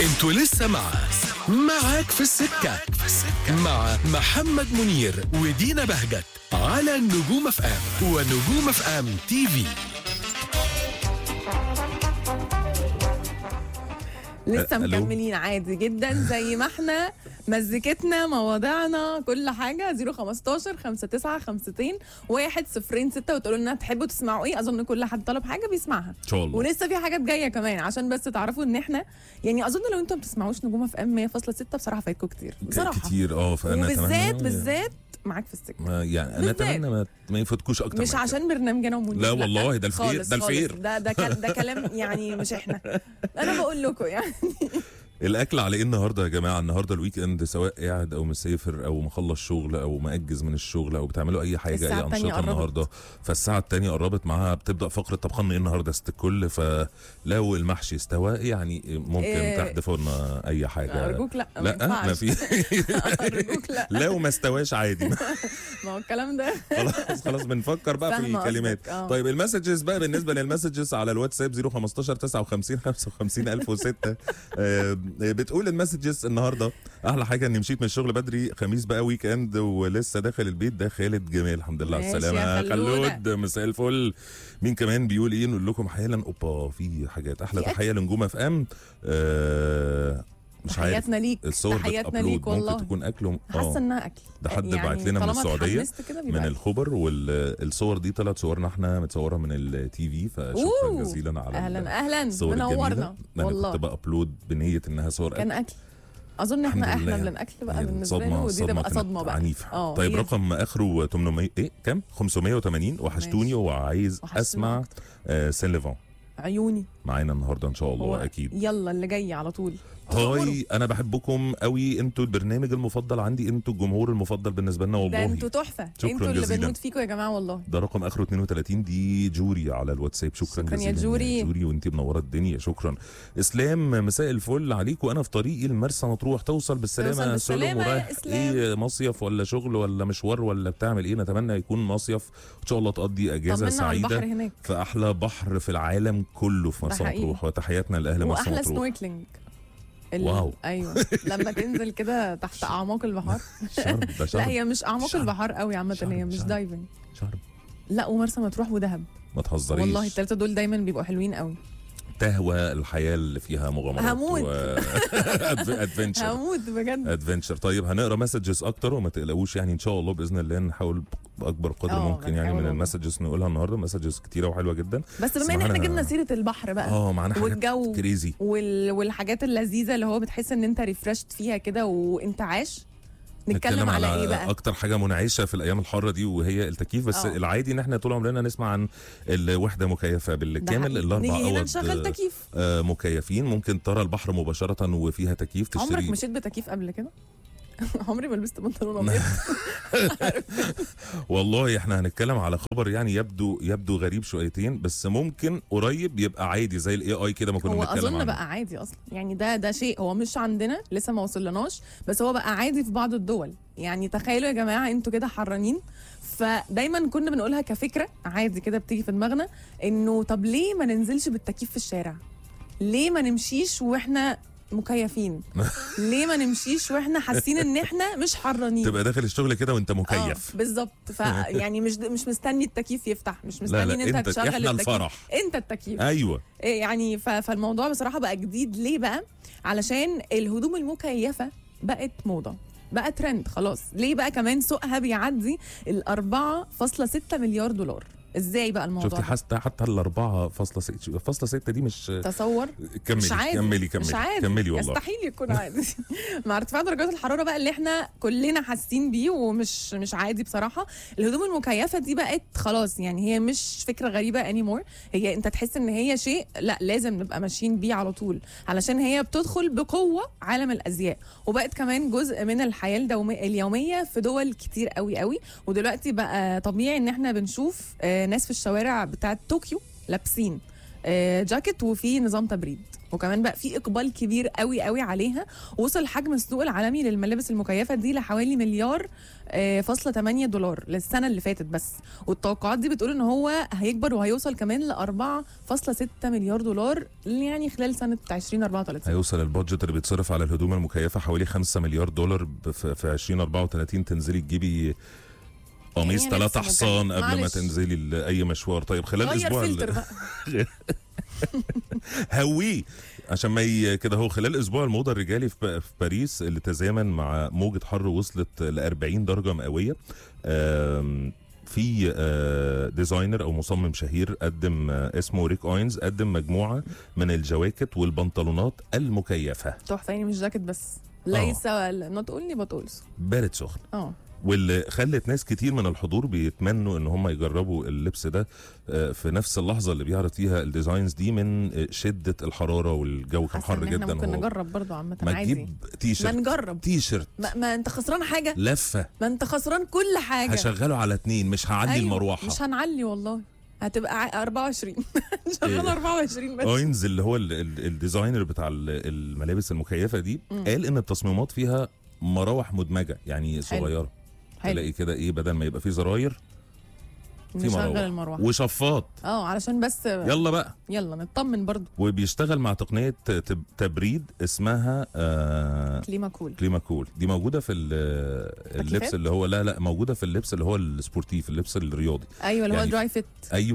انتوا لسه معاك في السكة مع محمد منير ودينا بهجت على نجوم اف ام ونجوم اف ام تي في. لسه مكملين عادي جدا زي ما احنا، مزيكتنا مواضيعنا كل حاجه. 015 59 52 106 وتقولوا لنا تحبوا تسمعوا ايه. اظن كل حد طلب حاجه بيسمعها ان شاء الله، ولسه في حاجات جايه كمان عشان بس تعرفوا ان احنا يعني اظن لو انتم ما بتسمعوش نجوم اف ام 100.6 بصراحه فايتكم كتير بصراحه كتير. فانا بالذات معاك في السكه. يعني انا اتمنى ما يفوتكوش اكتر مش عشان برنامجنا ومنير، لا والله ده الفير، ده الفير، ده كلام يعني مش احنا. انا بقول لكم يعني الاكل على ايه النهارده يا جماعه؟ النهارده الويك اند، سواء قاعد او مسافر او مخلص شغل او مأجز من الشغل او بتعملوا اي حاجه، اي انشطه النهارده. فالساعه الثانيه قربت معاها، بتبدا فقره طبخنا ايه النهارده ست الكل. فلو المحشي استوى يعني ممكن تحدفوا لنا اي حاجه. ارجوك لا ما في ارجوك لا لو ما استواش عادي. ما هو الكلام ده خلاص بنفكر بقى في كلمات. طيب المسجز بقى، بالنسبه للمسجز على الواتساب 015 59 55 1006. بتقول المسجز النهارده احلى حاجه اني مشيت من الشغل بدري، خميس بقى ويك اند ولسه داخل البيت. ده خالد جمال، الحمد لله على السلامه خلود، مساء الفل. مين كمان بيقول ايه؟ نقول لكم حالا في حاجات. احلى تحيه لنجوم اف ام. مش عارف تحياتنا ليك، الصور تحياتنا ليك والله. ممكن تكون اكل، حاسه انها اكل. ده حد يعني بعت لنا من السعوديه من الخبر، والصور دي طلعت صورنا احنا متصوره من التي في. فشكرا جزيلا على اهلا منورنا والله. كنت بابلود بنيه انها صور كان اكل. اظن احنا للاكل بقى بالنسبه له، ودي تبقى صدمه بقى عنيفه. طيب رقم اخره 800 كام 580. وحشتوني وعايز اسمع سان ليفون عيوني معانا النهارده ان شاء الله. اكيد يلا اللي جاي على طول. هاي انا بحبكم قوي، انتوا البرنامج المفضل عندي، انتوا الجمهور المفضل بالنسبه لنا والله. ده انتوا تحفه، انتوا اللي بنموت فيكم يا جماعه والله. ده رقم اخره 32. دي جوري على الواتساب. شكرا جزيلا يا جوري وانتي منوره الدنيا. شكرا. اسلام مساء الفل عليكم، انا في طريقي لمرسى مطروح. توصل بالسلامه سلم. ورايح ايه، مصيف ولا شغل ولا مشوار ولا بتعمل ايه؟ نتمنى يكون مصيف ان شاء الله، تقضي اجازه سعيده في احلى بحر في العالم كله في مرسى مطروح. وتحياتنا لاهل مرسى مطروح. واحلى سنوركلينج. واو ايوه لما تنزل كده تحت اعماق البحر. لا هي مش اعماق البحر قوي عامه، هي مش دايفنج. لا ومرسى مطروح ودهب، ما تهزريش والله الثلاثه دول دايما بيبقوا حلوين قوي. تهوى الحياه اللي فيها مغامرات. هموت ادفنشر. هموت بجد ادفنشر. طيب هنقرا مسجز اكتر وما تقلقوش، يعني ان شاء الله باذن الله نحاول باكبر قدر ممكن يعني من المسجز نقولها النهارده. مسجز كتيره وحلوه جدا. بس بما ان احنا جبنا سيره البحر بقى معانا والجو كريزي والحاجات اللذيذه اللي هو بتحس ان انت ريفرشت فيها كده وانت عاش. نتكلم على ايه بقى؟ اكتر حاجه منعشه في الايام الحاره دي وهي التكييف. بس العادي ان احنا طول عمرنا نسمع عن الوحده مكيفه بالكامل، الاربع اوض نشغل تكييف مكيفين، ممكن ترى البحر مباشره وفيها تكييف تشتري. عمرك مشيت بتكييف قبل كده؟ عمري ما لبست بنطلون ابيض. والله احنا هنتكلم على خبر يعني يبدو غريب شويتين، بس ممكن قريب يبقى عادي زي الاي اي كده ما كنا بنتكلم عنه. هو اظن بقى عادي اصلا، يعني ده شيء هو مش عندنا لسه ما وصلناش، بس هو بقى عادي في بعض الدول. يعني تخيلوا يا جماعه انتوا كده حرانين، فدايما كنا بنقولها كفكره عادي كده بتيجي في دماغنا، انه طب ليه ما ننزلش بالتكييف في الشارع؟ ليه ما نمشيش واحنا مكيفين؟ ليه ما نمشيش واحنا حاسين ان احنا مش حرانين؟ تبقى داخل الشغل كده وانت مكيف. بالظبط. فيعني مش مستني التكييف يفتح، مش مستني ان انت تشغل احنا الفرح، انت التكييف. ايوه يعني فالموضوع بصراحه بقى جديد. ليه بقى؟ علشان الهدوم المكيفه بقت موضه، بقى ترند خلاص. ليه بقى؟ كمان سوقها بيعدي 4.6 مليار دولار. ازاي بقى الموضوع؟ شفتي حتى ال 4.6 دي مش تصور. كملي مش عادي. كملي والله يستحيل يكون عادي. مع ارتفاع درجات الحراره بقى اللي احنا كلنا حاسين بيه ومش عادي بصراحه. الهدوم المكيفه دي بقت خلاص، يعني هي مش فكره غريبه انيمور. هي انت تحس ان هي شيء لا لازم نبقى ماشيين بيه على طول، علشان هي بتدخل بقوه عالم الازياء، وبقت كمان جزء من الحياه اليوميه في دول كتير قوي قوي. ودلوقتي بقى طبيعي ان احنا بنشوف ناس في الشوارع بتاعت طوكيو لابسين جاكيت وفي نظام تبريد، وكمان بقى في اقبال كبير قوي قوي عليها. وصل حجم السوق العالمي للملابس المكيفه دي لحوالي $1.8 للسنه اللي فاتت بس، والتوقعات دي بتقول ان هو هيكبر وهيوصل كمان $4.6 مليار يعني خلال سنه 2034. هيوصل البادجت اللي بيتصرف على الهدوم المكيفه حوالي $5 مليار في 2034. تنزلي تجيبي قميص 3 حصان قبل ما تنزلي لاي مشوار. طيب خلال اسبوع هوي عشان ما كده هو خلال اسبوع الموضه الرجالي في باريس اللي تزامن مع موجه حر وصلت ل 40 درجه مئويه. في ديزاينر او مصمم شهير قدم اسمه ريك اوينز، قدم مجموعه من الجواكت والبنطلونات المكيفه تحفه، يعني مش جاكيت بس، ليس نوت اونلي بات اولسو بارد سخن. واللي خلت ناس كتير من الحضور بيتمنوا ان هم يجربوا اللبس ده في نفس اللحظه اللي بيعرض فيها الديزاينز دي من شده الحراره والجو كان حر جدا. ممكن نجرب برضو عامه عادي، ما تجيب تيشرت، ما نجرب تيشرت، ما انت خسران حاجه، لفه، ما انت خسران كل حاجه. هشغله على 2 مش هعلي المروحه، مش هنعلي والله، هتبقى 24 شغال 24 بس. اوينز اللي هو الديزاينر بتاع الملابس المكيفه دي قال ان التصميمات فيها مراوح مدمجه يعني صغيره، تلاقي كده ايه بدل ما يبقى فيه زراير في مروحه وشفاط علشان بس يلا بقى يلا نطمن برضو. وبيشتغل مع تقنيه تبريد اسمها كليما كول. دي موجوده في اللبس اللي هو لا موجوده في اللبس اللي هو السبورتيف، اللبس الرياضي. ايوه اللي يعني هو دراي فيت.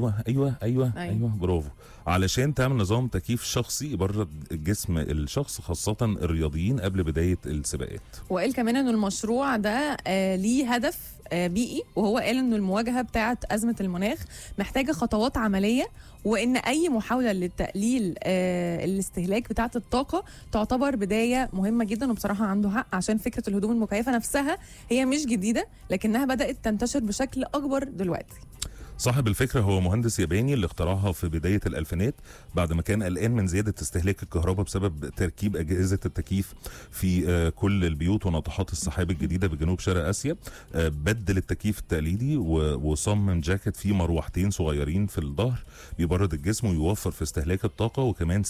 ايوه برافو، علشان تعمل نظام تكييف شخصي يبرد جسم الشخص خاصه الرياضيين قبل بدايه السباقات. وقال كمان انه المشروع ده ليه هدف بيئي، وهو قال انه المواجهه بتاعه ازمه المناخ محتاجه خطوات عمليه، وان اي محاوله لتقليل الاستهلاك بتاعه الطاقه تعتبر بدايه مهمه جدا. وبصراحه عنده حق، عشان فكره الهدوم المكيفه نفسها هي مش جديده، لكنها بدات تنتشر بشكل اكبر دلوقتي. صاحب الفكرة هو مهندس ياباني اللي اخترعها في بداية الألفينات بعد ما كان قلقان من زيادة استهلاك الكهرباء بسبب تركيب أجهزة التكييف في كل البيوت وناطحات السحاب الجديدة بجنوب شرق آسيا. بدل التكييف التقليدي وصمم جاكيت فيه مروحتين صغيرين في الظهر بيبرد الجسم ويوفر في استهلاك الطاقة، وكمان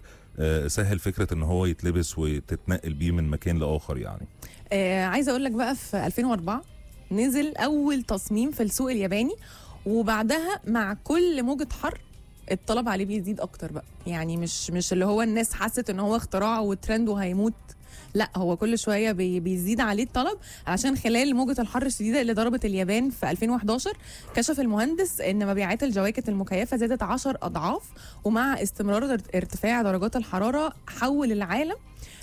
سهل فكرة ان هو يتلبس وتتنقل بيه من مكان لآخر يعني. عايزة اقول لك بقى في 2004 نزل أول تصميم في السوق الياباني، وبعدها مع كل موجة حر الطلب عليه بيزيد اكتر بقى. يعني مش اللي هو الناس حست ان هو اختراع وترند وهيموت، لا هو كل شويه بيزيد عليه الطلب، عشان خلال موجه الحر الشديده اللي ضربت اليابان في 2011 كشف المهندس ان مبيعات الجواكت المكيفه زادت 10 اضعاف، ومع استمرار ارتفاع درجات الحراره حول العالم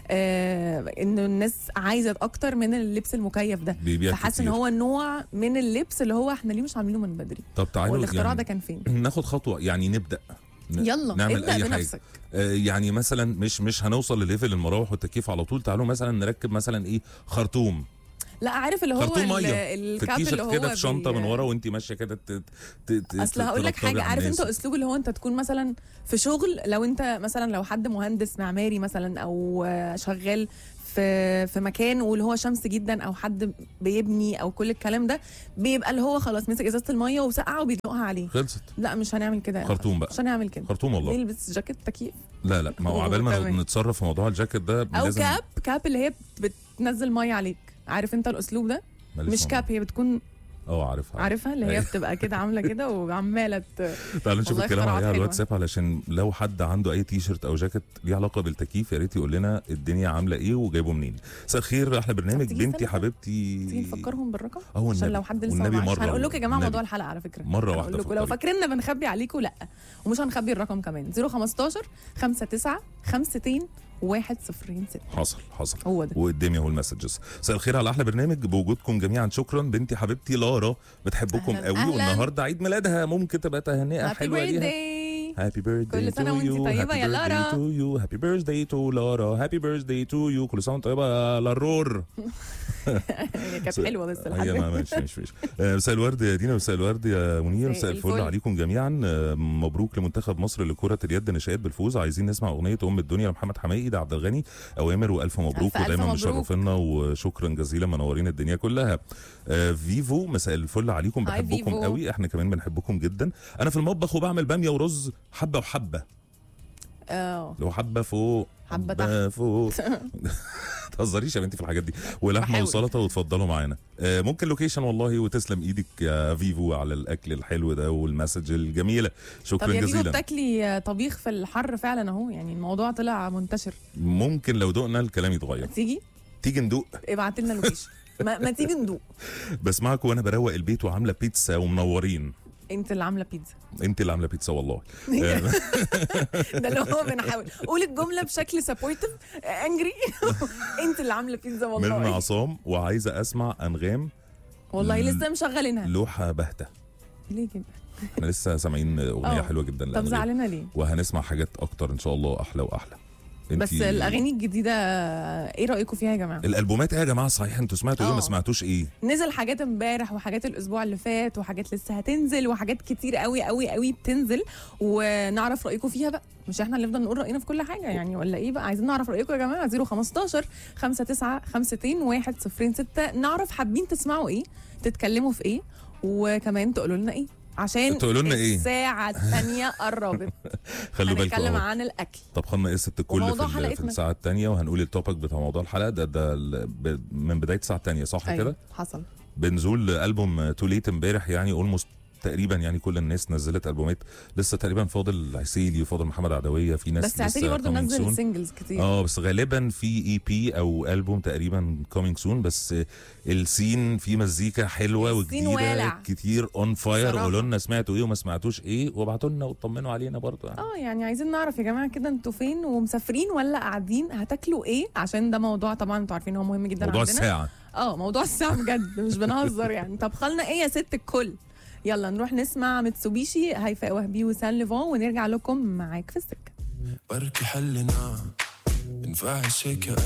انه الناس عايزه اكتر من اللبس المكيف ده، فحس ان هو نوع من اللبس اللي هو احنا ليه مش عاملينه من بدري. طب تعالوا والاختراع يعني ده كان فين؟ ناخد خطوه يعني نبدا يلا نعمل اي بنفسك. حاجه يعني مثلا مش هنوصل لليفل المراوح والتكييف على طول. تعالوا مثلا نركب مثلا ايه خرطوم، لا عارف اللي هو الكاب اللي هو كده في شنطه من ورا وانت ماشيه كده اصل هقول لك حاجه، عارف انت اسلوب اللي هو انت تكون مثلا في شغل، لو انت مثلا لو حد مهندس معماري مثلا او شغال في مكان واللي هو شمس جدا، او حد بيبني او كل الكلام ده، بيبقى اللي هو خلاص مسك ازازه الميه وسقعه وبيدلقها عليه، خلصت. لا مش هنعمل كده، خرطوم بقى، مش هنعمل كده، خرطوم والله. نلبس جاكيت تكييف، لا ما هو عبال ما نتصرف في موضوع الجاكيت ده او كاب اللي هي بتنزل ميه عليك. عارف انت الاسلوب ده؟ مش كاب، هي بتكون عارفها اللي هي بتبقى كده عامله كده وعماله تعالوا نشوف الكلام عليها على الواتساب، علشان لو حد عنده اي تي شيرت او جاكيت ليه علاقه بالتكييف يا ريت يقول لنا الدنيا عامله ايه وجايبه منين. مساء الخير، احلى برنامج بنتي حبيبتي. تيجي نفكرهم بالرقم عشان لو حد لسه هنقول لكم يا جماعه موضوع الحلقه على فكره مره واحده، لو فاكريننا بنخبي عليكم لا، ومش هنخبي الرقم كمان. 015 59 52 106. حصل هو ده وقدامي اهو المسجز. مساء الخير على احلى برنامج، بوجودكم جميعا شكرا. بنتي حبيبتي لارا بتحبكم قوي، والنهارده عيد ميلادها، ممكن تبقى تهنئه حلوه ليها. هابي بيرثداي كل سنه وانت طيبه يا لارا. هابي بيرثداي تو لارا، هابي بيرثداي تو يو، كل سنه وانت طيبه يا لارور. هي كانت حلوه بس هي ماشي. مساء الورد يا دينا، مساء الورد يا منير، مساء الفل عليكم جميعا. مبروك لمنتخب مصر لكره اليد نشائت بالفوز. عايزين نسمع اغنيه ام الدنيا لمحمد حماقي، ده عبد الغني اوامر، والف مبروك ودايما مشرفينا وشكرا جزيلا، منورين الدنيا كلها. فيفو مساء الفل عليكم، بحبكم قوي، احنا كمان بنحبكم جدا. انا في المطبخ وبعمل باميه ورز حبه وحبه، لو حبه فوق حبه فوق تهزريش يا بنتي في الحاجات دي، ولحمه وسلطه وتفضلوا معانا. ممكن لوكيشن والله، وتسلم ايدك يا فيفو على الاكل الحلو ده والمسج الجميله. شكرا جزيلا. طب يا فيفو بتاكلي طبيخ في الحر فعلا اهو، يعني الموضوع طلع منتشر. ممكن لو دقنا الكلام يتغير. تيجي ندوق، ابعت لنا لوكيشن. ما تيجي ندوق. بسمعكم وانا بروق البيت وعامله بيتزا ومنورين. انت اللي عامله بيتزا. انت اللي عامله بيتزا والله. ده اللي هو بنحاول قول الجمله بشكل سبورتيف انجري. انت اللي عامله بيتزا والله. من عصام، وعايزه اسمع انغام والله لسه مشغلينها لوحه باهته. ليه كده؟ احنا لسه سامعين اغنيه حلوه جدا. طب زعلانه ليه؟ وهنسمع حاجات اكتر ان شاء الله احلى واحلى. بس الاغاني الجديده ايه رايكم فيها يا جماعه؟ الالبومات ايه يا جماعه؟ صحيح انتوا سمعتوا ايه ما سمعتوش ايه؟ نزل حاجات امبارح وحاجات الاسبوع اللي فات وحاجات لسه هتنزل وحاجات كتير قوي قوي قوي بتنزل، ونعرف رايكم فيها بقى. مش احنا اللي نفضل نقول راينا في كل حاجه يعني، ولا ايه بقى؟ عايزين نعرف رايكم يا جماعه. 015 59 52 106. نعرف حابين تسمعوا ايه، تتكلموا في ايه، وكمان تقولوا لنا ايه، عشان تقولوا لنا ايه؟ الساعة الثانية قربت. خلوا بالكم هنتكلم عن الأكل. طب خلنا قصة الكل في الساعة الثانية، وهنقول التوبك بتاع موضوع الحلقة ده من بداية الساعة الثانية، صح كده؟ حصل. بنزول ألبوم تو ليت امبارح، يعني اولموست تقريبا يعني كل الناس نزلت البومات. لسه تقريبا فاضل عسيلي وفاضل محمد عدويه، في ناس بس عسيلي برضه نزل سينجلز كتير. بس غالبا في اي بي او البوم تقريبا كومينج سون. بس السين في مزيكا حلوه وجديده كتير اون فاير. قولوا لنا سمعتوا ايه وما سمعتوش ايه، وابعتوا لنا وطمنوا علينا برضه يعني. يعني عايزين نعرف يا جماعه كده، انتوا فين ومسافرين ولا قاعدين؟ هتاكلوا ايه؟ عشان ده موضوع طبعا انتوا عارفين هو مهم جدا موضوع عندنا. الساعه. موضوع الساعه بجد مش بنهزر يعني. طب خلنا ايه يا ست الكل؟ يلا نروح نسمع ميتسوبيشي، هيفاء وهبي وسان ليفون، ونرجع لكم معاك في السكه. بركي حلنا بنفعل شيء